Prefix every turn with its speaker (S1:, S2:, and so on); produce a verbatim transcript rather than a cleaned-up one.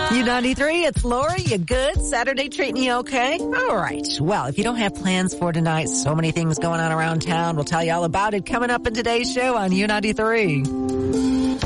S1: U ninety-three, it's Lori. You good? Saturday treating you okay? All right. Well, if you don't have plans for tonight, so many things going on around town. We'll tell you all about it coming up in today's show on U ninety-three.